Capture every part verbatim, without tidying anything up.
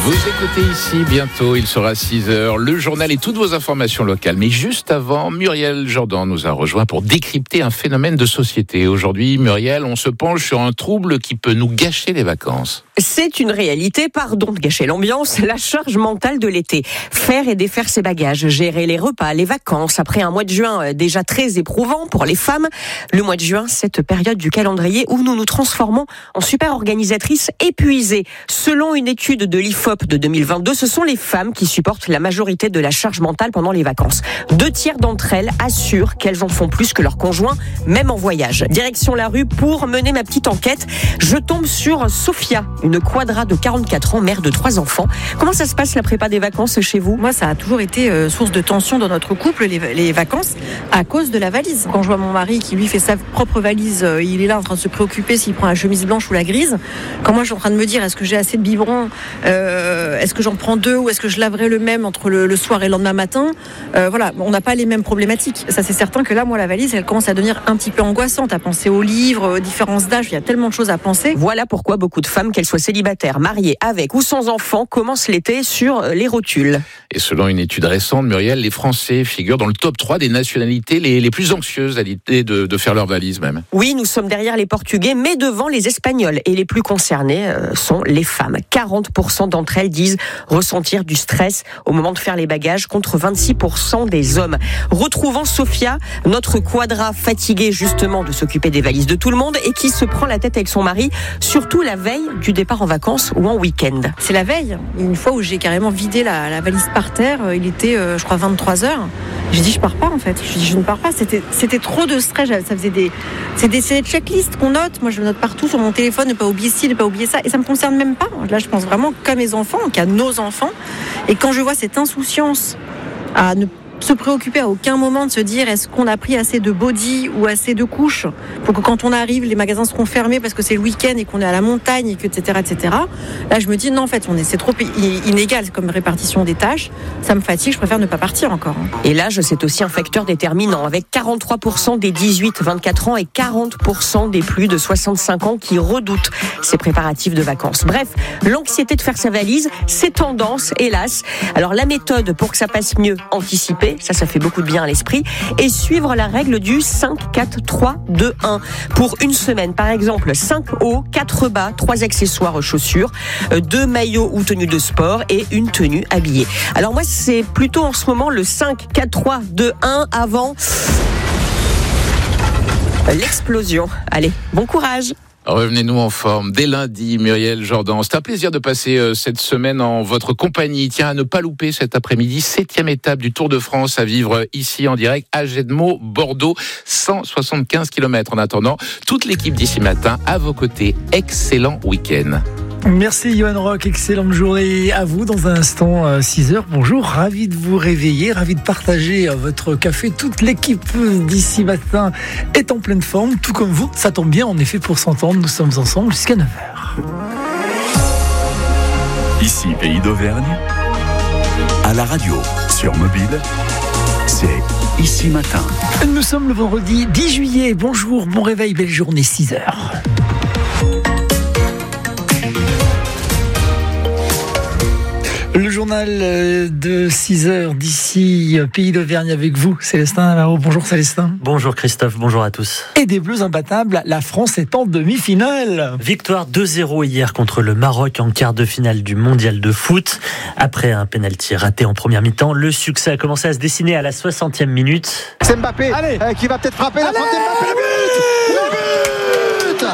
Vous écoutez ici bientôt, il sera six heures, le journal et toutes vos informations locales. Mais juste avant, Muriel Jourdan nous a rejoint pour décrypter un phénomène de société. Aujourd'hui, Muriel, on se penche sur un trouble qui peut nous gâcher les vacances. C'est une réalité, pardon de gâcher l'ambiance, la charge mentale de l'été. Faire et défaire ses bagages, gérer les repas, les vacances. Après un mois de juin déjà très éprouvant pour les femmes, le mois de juin, cette période du calendrier où nous nous transformons en super organisatrices épuisées. Selon une étude de l'I F O P de deux mille vingt-deux, ce sont les femmes qui supportent la majorité de la charge mentale pendant les vacances. Deux tiers d'entre elles assurent qu'elles en font plus que leurs conjoints, même en voyage. Direction la rue pour mener ma petite enquête. Je tombe sur Sophia, une quadra de quarante-quatre ans, mère de trois enfants. Comment ça se passe la prépa des vacances chez vous ? Moi, ça a toujours été euh, source de tension dans notre couple, les, les vacances, à cause de la valise. Quand je vois mon mari qui lui fait sa propre valise, euh, il est là en train de se préoccuper s'il prend la chemise blanche ou la grise. Quand moi, je suis en train de me dire, est-ce que j'ai assez de biberons ? euh, Est-ce que j'en prends deux ou est-ce que je laverai le même entre le, le soir et le lendemain matin ? euh, Voilà, on n'a pas les mêmes problématiques. Ça, c'est certain que là, moi, la valise, elle commence à devenir un petit peu angoissante, à penser aux livres, aux différences d'âge. Il y a tellement de choses à penser. Voilà pourquoi beaucoup de femmes, qu'elles soient célibataires, mariées, avec ou sans enfants, commencent l'été sur les rotules. Et selon une étude récente, Muriel, les Français figurent dans le top trois des nationalités les, les plus anxieuses à l'idée de, de faire leur valise même. Oui, nous sommes derrière les Portugais, mais devant les Espagnols. Et les plus concernés euh, sont les femmes. quarante pour cent d'entre elles disent ressentir du stress au moment de faire les bagages, contre vingt-six pour cent des hommes. Retrouvons Sophia, notre quadra fatiguée justement de s'occuper des valises de tout le monde et qui se prend la tête avec son mari, surtout la veille du départ en vacances ou en week-end. C'est la veille, une fois où j'ai carrément vidé la, la valise par terre, il était euh, je crois vingt-trois heures. J'ai dit je pars pas en fait, je dis je ne pars pas, c'était, c'était trop de stress, ça faisait des, c'est des, c'est des checklists qu'on note, moi je note partout sur mon téléphone, ne pas oublier ci, ne pas oublier ça, et ça me concerne même pas. Là je pense vraiment qu'à mes enfants, qu'à nos enfants, et quand je vois cette insouciance à ne se préoccuper à aucun moment de se dire est-ce qu'on a pris assez de body ou assez de couches pour que quand on arrive les magasins seront fermés parce que c'est le week-end et qu'on est à la montagne et que etc etc. Là je me dis non en fait on est c'est trop inégal comme répartition des tâches, ça me fatigue, je préfère ne pas partir encore. Et l'âge c'est aussi un facteur déterminant avec quarante-trois pour cent des dix-huit vingt-quatre ans et quarante pour cent des plus de soixante-cinq ans qui redoutent ces préparatifs de vacances. Bref, l'anxiété de faire sa valise, c'est tendance hélas. Alors la méthode pour que ça passe mieux, anticiper. Ça, ça fait beaucoup de bien à l'esprit. Et suivre la règle du cinq, quatre, trois, deux, un. Pour une semaine, par exemple, cinq hauts, quatre bas, trois accessoires chaussures, deux maillots ou tenues de sport et une tenue habillée. Alors moi, c'est plutôt en ce moment le cinq, quatre, trois, deux, un avant l'explosion. Allez, bon courage! Revenez-nous en forme dès lundi, Muriel Jourdan. C'est un plaisir de passer euh, cette semaine en votre compagnie. Tiens, à ne pas louper cet après-midi, septième étape du Tour de France à vivre ici en direct à Gedmo, Bordeaux, cent soixante-quinze kilomètres. En attendant, toute l'équipe d'ici matin à vos côtés. Excellent week-end. Merci Johan Rock, excellente journée à vous. Dans un instant, euh, six heures, bonjour, ravi de vous réveiller, ravi de partager euh, votre café. Toute l'équipe d'ici matin est en pleine forme, tout comme vous. Ça tombe bien, en effet, pour s'entendre, nous sommes ensemble jusqu'à neuf heures. Ici, Pays d'Auvergne, à la radio, sur mobile, c'est Ici Matin. Nous sommes le vendredi dix juillet, bonjour, bon réveil, belle journée, six heures. Le journal de six heures d'ici, Pays d'Auvergne avec vous, Célestin Navarro. Bonjour Célestin. Bonjour Christophe, bonjour à tous. Et des Bleus imbattables, la France est en demi-finale. Victoire deux zéro hier contre le Maroc en quart de finale du mondial de foot. Après un pénalty raté en première mi-temps, le succès a commencé à se dessiner à la soixantième minute. C'est Mbappé euh, qui va peut-être frapper. Allez, la frappe d'Mbappé. Le but, le but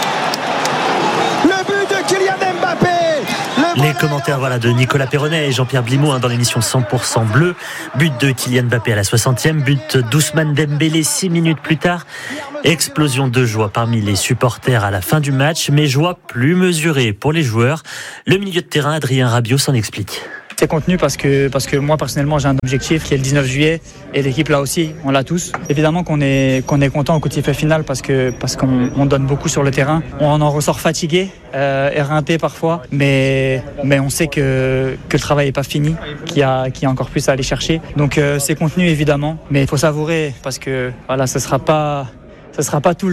Le but de Kylian Mbappé. Les commentaires voilà, de Nicolas Perronnet et Jean-Pierre Blimaud hein, dans l'émission cent pour cent bleu. But de Kylian Mbappé à la soixantième, but d'Ousmane Dembélé six minutes plus tard. Explosion de joie parmi les supporters à la fin du match, mais joie plus mesurée pour les joueurs. Le milieu de terrain, Adrien Rabiot, s'en explique. C'est contenu parce que, parce que moi personnellement j'ai un objectif qui est le dix-neuf juillet et l'équipe là aussi, on l'a tous. Évidemment qu'on est, qu'on est content au coup de sifflet final parce, que, parce qu'on on donne beaucoup sur le terrain. On en ressort fatigué, euh, éreinté parfois, mais, mais on sait que, que le travail n'est pas fini, qu'il y, a, qu'il y a encore plus à aller chercher. Donc euh, c'est contenu évidemment, mais il faut savourer parce que voilà, ce ne sera pas, ce sera pas tout le temps.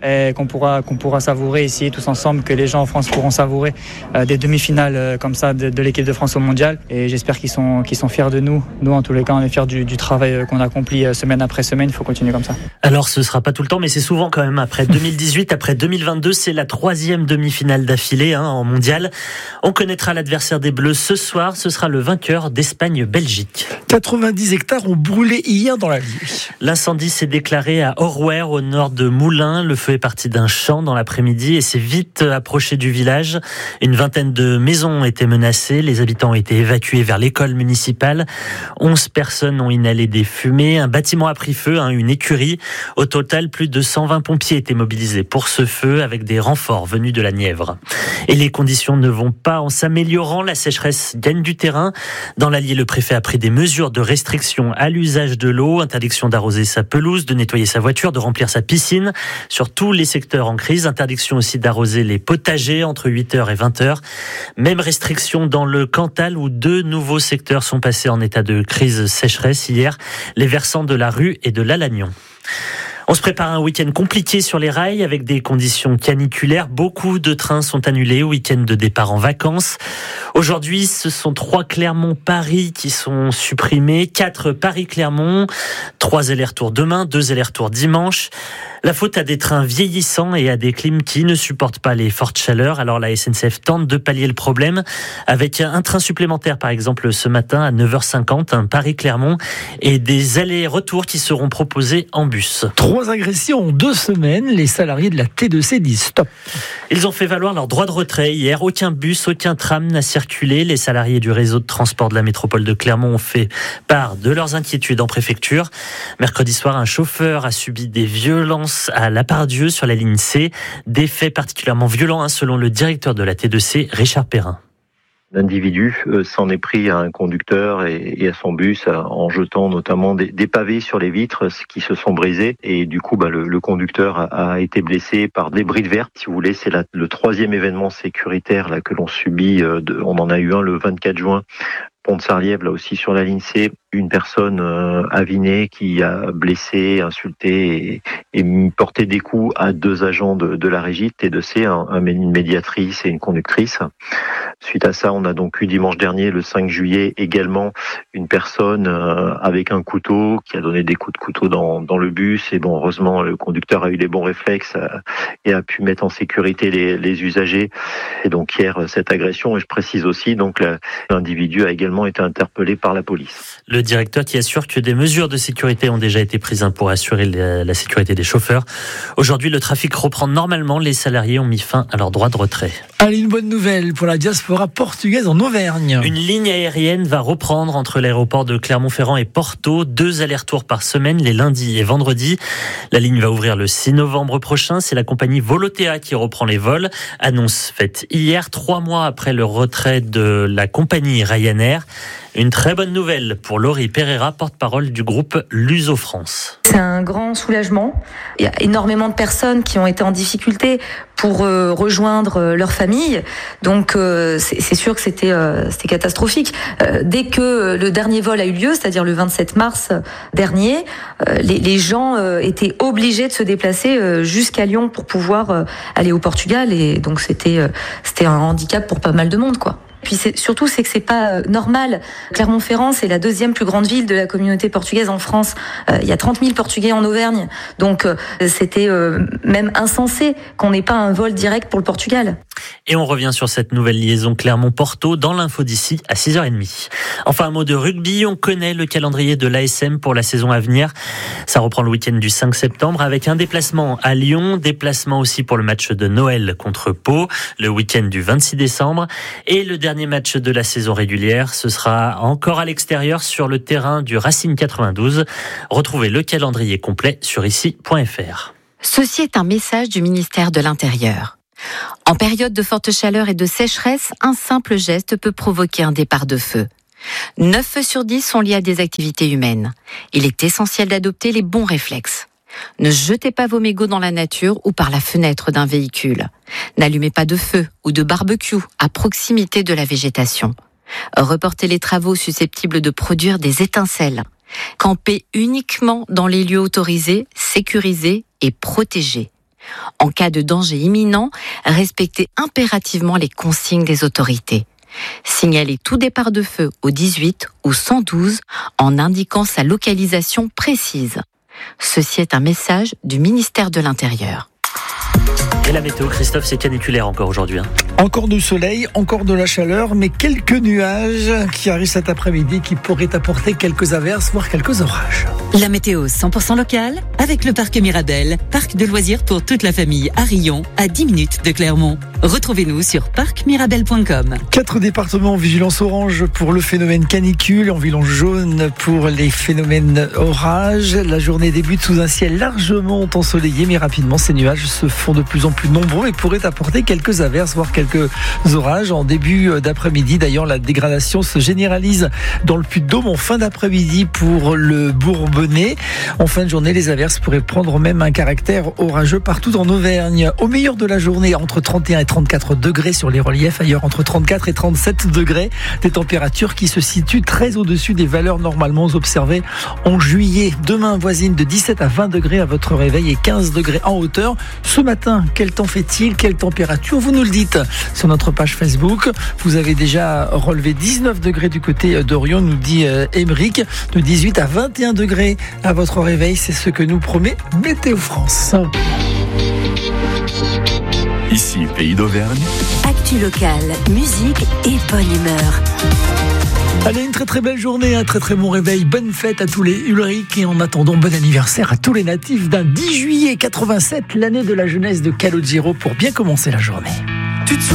et qu'on pourra, qu'on pourra savourer ici tous ensemble, que les gens en France pourront savourer euh, des demi-finales euh, comme ça de, de l'équipe de France au mondial. Et j'espère qu'ils sont, qu'ils sont fiers de nous. Nous, en tous les cas, on est fiers du, du travail qu'on accomplit euh, semaine après semaine. Il faut continuer comme ça. Alors, ce sera pas tout le temps, mais c'est souvent quand même. Après deux mille dix-huit, après deux mille vingt-deux, c'est la troisième demi-finale d'affilée hein, en mondial. On connaîtra l'adversaire des Bleus ce soir. Ce sera le vainqueur d'Espagne-Belgique. quatre-vingt-dix hectares ont brûlé hier dans la nuit. L'incendie s'est déclaré à Orwell, au nord de Moulins. Le feu est parti d'un champ dans l'après-midi et s'est vite approché du village. Une vingtaine de maisons ont été menacées. Les habitants ont été évacués vers l'école municipale. Onze personnes ont inhalé des fumées. Un bâtiment a pris feu, hein, une écurie. Au total, plus de cent vingt pompiers étaient mobilisés pour ce feu avec des renforts venus de la Nièvre. Et les conditions ne vont pas en s'améliorant. La sécheresse gagne du terrain. Dans l'Allier, le préfet a pris des mesures de restriction à l'usage de l'eau, interdiction d'arroser sa pelouse, de nettoyer sa voiture, de remplir sa piscine. Sur tous les secteurs en crise, interdiction aussi d'arroser les potagers entre huit heures et vingt heures. Même restriction dans le Cantal où deux nouveaux secteurs sont passés en état de crise sécheresse hier, les versants de la Rue et de l'Alagnon. On se prépare à un week-end compliqué sur les rails avec des conditions caniculaires. Beaucoup de trains sont annulés au week-end de départ en vacances. Aujourd'hui, ce sont trois Clermont-Paris qui sont supprimés, quatre Paris-Clermont, trois allers-retours demain, deux allers-retours dimanche. La faute à des trains vieillissants et à des clims qui ne supportent pas les fortes chaleurs. Alors la S N C F tente de pallier le problème avec un train supplémentaire, par exemple ce matin à neuf heures cinquante, un Paris-Clermont, et des allers-retours qui seront proposés en bus. Trois agressions en deux semaines. Les salariés de la T deux C disent stop. Ils ont fait valoir leur droit de retrait hier. Aucun bus, aucun tram n'a circulé. Les salariés du réseau de transport de la métropole de Clermont ont fait part de leurs inquiétudes en préfecture. Mercredi soir, un chauffeur a subi des violences à La Part-Dieu sur la ligne C. Des faits particulièrement violents, hein, selon le directeur de la T deux C, Richard Perrin. L'individu euh, s'en est pris à un conducteur et, et à son bus euh, en jetant notamment des, des pavés sur les vitres qui se sont brisés et du coup bah, le, le conducteur a, a été blessé par des brides vertes. Si vous voulez, c'est la, le troisième événement sécuritaire là que l'on subit. Euh, de, on en a eu un le vingt-quatre juin. Pont de Sarliève, là aussi sur la ligne C, une personne euh, avinée qui a blessé, insulté et, et porté des coups à deux agents de, de la régie T deux C, un, un, une médiatrice et une conductrice. Suite à ça, on a donc eu dimanche dernier, le cinq juillet, également une personne euh, avec un couteau qui a donné des coups de couteau dans, dans le bus. Et bon, heureusement, le conducteur a eu les bons réflexes euh, et a pu mettre en sécurité les, les usagers. Et donc hier, cette agression, et je précise aussi, donc l'individu a également été interpellé par la police. Le directeur qui assure que des mesures de sécurité ont déjà été prises pour assurer la, la sécurité des chauffeurs. Aujourd'hui, le trafic reprend normalement. Les salariés ont mis fin à leur droit de retrait. Allez, une bonne nouvelle pour la diaspora portugaise en Auvergne. Une ligne aérienne va reprendre entre l'aéroport de Clermont-Ferrand et Porto. Deux allers-retours par semaine, les lundis et vendredis. La ligne va ouvrir le six novembre prochain. C'est la compagnie Volotea qui reprend les vols. Annonce faite hier, trois mois après le retrait de la compagnie Ryanair. Une très bonne nouvelle pour Laurie Pereira, porte-parole du groupe Luso France. C'est un grand soulagement. Il y a énormément de personnes qui ont été en difficulté pour euh, rejoindre euh, leur famille. Donc euh, c'est, c'est sûr que c'était, euh, c'était catastrophique. Euh, dès que le dernier vol a eu lieu, c'est-à-dire le vingt-sept mars dernier, euh, les, les gens euh, étaient obligés de se déplacer euh, jusqu'à Lyon pour pouvoir euh, aller au Portugal. Et donc c'était, euh, c'était un handicap pour pas mal de monde, quoi. Puis c'est, surtout, c'est que c'est pas normal. Clermont-Ferrand, c'est la deuxième plus grande ville de la communauté portugaise en France. Euh, il y a trente mille Portugais en Auvergne. Donc, euh, c'était euh, même insensé qu'on n'ait pas un vol direct pour le Portugal. Et on revient sur cette nouvelle liaison Clermont-Porto dans l'info d'ici à six heures trente. Enfin, un mot de rugby. On connaît le calendrier de l'A S M pour la saison à venir. Ça reprend le week-end du cinq septembre avec un déplacement à Lyon, déplacement aussi pour le match de Noël contre Pau, le week-end du vingt-six décembre. Et le dernier match de la saison régulière, ce sera encore à l'extérieur sur le terrain du Racing quatre-vingt-douze. Retrouvez le calendrier complet sur ici point f r. Ceci est un message du ministère de l'Intérieur. En période de forte chaleur et de sécheresse, un simple geste peut provoquer un départ de feu. neuf feux sur dix sont liés à des activités humaines. Il est essentiel d'adopter les bons réflexes. Ne jetez pas vos mégots dans la nature ou par la fenêtre d'un véhicule. N'allumez pas de feu ou de barbecue à proximité de la végétation. Reportez les travaux susceptibles de produire des étincelles. Campez uniquement dans les lieux autorisés, sécurisés et protégés. En cas de danger imminent, respectez impérativement les consignes des autorités. Signalez tout départ de feu au dix-huit ou cent douze en indiquant sa localisation précise. Ceci est un message du ministère de l'Intérieur. Et la météo, Christophe, c'est caniculaire encore aujourd'hui. Hein. Encore du soleil, encore de la chaleur, mais quelques nuages qui arrivent cet après-midi qui pourraient apporter quelques averses, voire quelques orages. La météo cent pour cent locale avec le parc Mirabel, parc de loisirs pour toute la famille à Rion, à dix minutes de Clermont. Retrouvez-nous sur parc mirabel point com. Quatre départements en vigilance orange pour le phénomène canicule, en vigilance jaune pour les phénomènes orages. La journée débute sous un ciel largement ensoleillé, mais rapidement ces nuages se font de plus en plus nombreux et pourraient apporter quelques averses, voire quelques orages en début d'après-midi. D'ailleurs, la dégradation se généralise dans le Puy-de-Dôme en fin d'après-midi pour le Bourbonnais. En fin de journée, les averses pourraient prendre même un caractère orageux partout en Auvergne. Au meilleur de la journée, entre trente et un et trente-quatre degrés sur les reliefs, ailleurs entre trente-quatre et trente-sept degrés. Des températures qui se situent très au-dessus des valeurs normalement observées en juillet. Demain, voisine de dix-sept à vingt degrés à votre réveil et quinze degrés en hauteur. Ce matin, quel temps fait-il? Quelle température? Vous nous le dites sur notre page Facebook. Vous avez déjà relevé dix-neuf degrés du côté d'Orion, nous dit Émeric. De dix-huit à vingt et un degrés à votre réveil, c'est ce que nous promet Météo France. Ici, Pays d'Auvergne. Actu locale, musique et bonne humeur. Allez, une très très belle journée, un très très bon réveil, bonne fête à tous les Ulrich et en attendant bon anniversaire à tous les natifs d'un dix juillet quatre-vingt-sept, l'année de la jeunesse de Calogero pour bien commencer la journée.